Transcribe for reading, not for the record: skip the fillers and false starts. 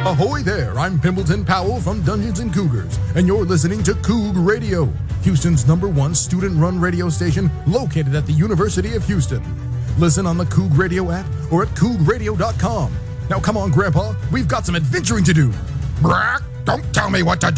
Ahoy there, I'm Pimbleton Powell from Dungeons & Cougars, and you're listening to Coug Radio, Houston's #1 student-run radio station located at the University of Houston. Listen on the Coug Radio app or at cougradio.com. Now come on, Grandpa, we've got some adventuring to do. Brack, don't tell me what to do.